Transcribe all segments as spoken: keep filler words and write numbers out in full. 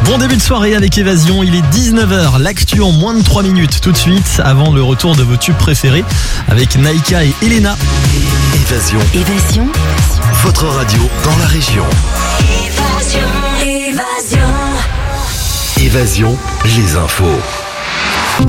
Bon début de soirée avec Évasion, il est dix-neuf heures, l'actu en moins de trois minutes tout de suite avant le retour de vos tubes préférés avec Naïka et Elena. Évasion. Évasion. Votre radio dans la région. Évasion. Évasion. Évasion, les infos.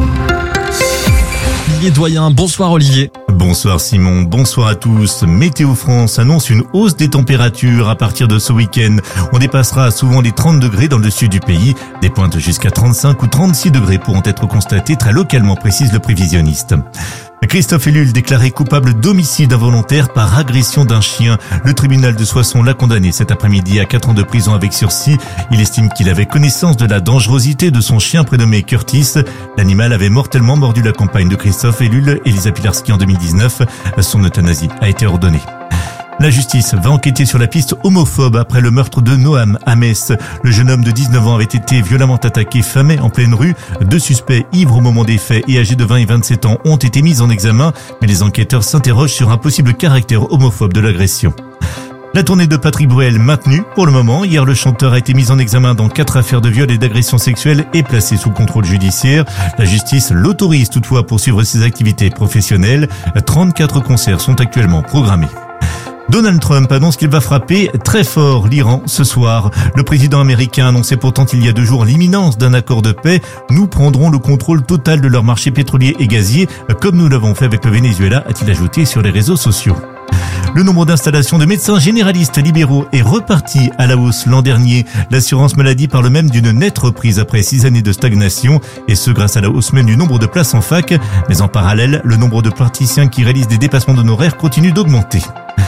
Olivier Doyen, bonsoir Olivier. Bonsoir Simon, bonsoir à tous. Météo France annonce une hausse des températures à partir de ce week-end. On dépassera souvent les trente degrés dans le sud du pays. Des pointes jusqu'à trente-cinq ou trente-six degrés pourront être constatées très localement, précise le prévisionniste. Christophe Ellul déclaré coupable d'homicide involontaire par agression d'un chien. Le tribunal de Soissons l'a condamné cet après-midi à quatre ans de prison avec sursis. Il estime qu'il avait connaissance de la dangerosité de son chien prénommé Curtis. L'animal avait mortellement mordu la compagne de Christophe Ellul, Elisa Pilarski, en deux mille dix-neuf. Son euthanasie a été ordonnée. La justice va enquêter sur la piste homophobe après le meurtre de Noam à Metz. Le jeune homme de dix-neuf ans avait été violemment attaqué fin mai en pleine rue. Deux suspects ivres au moment des faits et âgés de vingt et vingt-sept ans ont été mis en examen, mais les enquêteurs s'interrogent sur un possible caractère homophobe de l'agression. La tournée de Patrick Bruel maintenue pour le moment. Hier, le chanteur a été mis en examen dans quatre affaires de viol et d'agression sexuelle et placé sous contrôle judiciaire. La justice l'autorise toutefois à poursuivre ses activités professionnelles. trente-quatre concerts sont actuellement programmés. Donald Trump annonce qu'il va frapper très fort l'Iran ce soir. Le président américain annonçait pourtant il y a deux jours l'imminence d'un accord de paix. Nous prendrons le contrôle total de leur marché pétrolier et gazier, comme nous l'avons fait avec le Venezuela, a-t-il ajouté sur les réseaux sociaux. Le nombre d'installations de médecins généralistes libéraux est reparti à la hausse l'an dernier. L'assurance maladie parle même d'une nette reprise après six années de stagnation, et ce grâce à la hausse même du nombre de places en fac. Mais en parallèle, le nombre de praticiens qui réalisent des dépassements d'honoraires continue d'augmenter.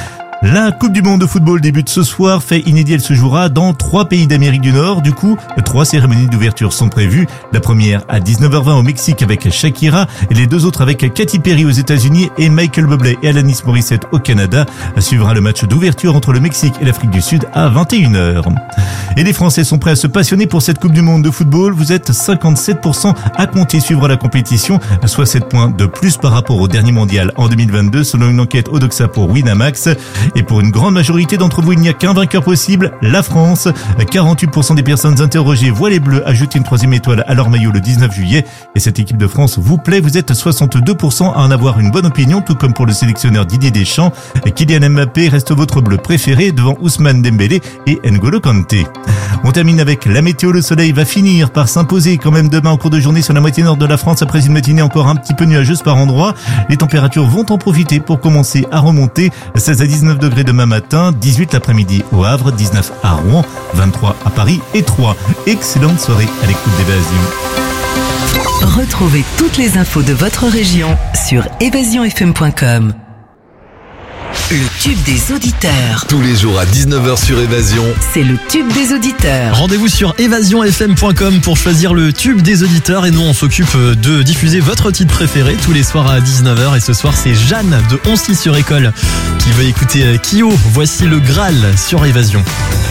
La Coupe du Monde de football débute ce soir. Fait inédit, elle se jouera dans trois pays d'Amérique du Nord. Du coup, trois cérémonies d'ouverture sont prévues. La première à dix-neuf heures vingt au Mexique avec Shakira et les deux autres avec Katy Perry aux États-Unis et Michael Bublé et Alanis Morissette au Canada. Suivra le match d'ouverture entre le Mexique et l'Afrique du Sud à vingt et une heures. Et les Français sont prêts à se passionner pour cette Coupe du Monde de football. Vous êtes cinquante-sept pour cent à compter suivre la compétition, soit sept points de plus par rapport au dernier mondial en deux mille vingt-deux selon une enquête Odoxa pour Winamax. Et pour une grande majorité d'entre vous, il n'y a qu'un vainqueur possible, la France. quarante-huit pour cent des personnes interrogées voient les Bleus ajouter une troisième étoile à leur maillot le dix-neuf juillet. Et cette équipe de France vous plaît, vous êtes soixante-deux pour cent à en avoir une bonne opinion, tout comme pour le sélectionneur Didier Deschamps. Kylian Mbappé reste votre bleu préféré devant Ousmane Dembélé et N'Golo Kanté. On termine avec la météo. Le soleil va finir par s'imposer quand même demain en cours de journée sur la moitié nord de la France après une matinée encore un petit peu nuageuse par endroits. Les températures vont en profiter pour commencer à remonter. seize à dix-neuf degrés demain matin, dix-huit l'après-midi au Havre, dix-neuf à Rouen, vingt-trois à Paris et Troyes. Excellente soirée à l'écoute d'Évasion. Retrouvez toutes les infos de votre région sur évasion f m point com. Le tube des auditeurs. Tous les jours à dix-neuf heures sur Évasion. C'est le tube des auditeurs. Rendez-vous sur évasion f m point com pour choisir le tube des auditeurs et nous on s'occupe de diffuser votre titre préféré tous les soirs à dix-neuf heures et ce soir c'est Jeanne de Oncy-sur-École qui veut écouter Kyo. Voici le Graal sur Évasion.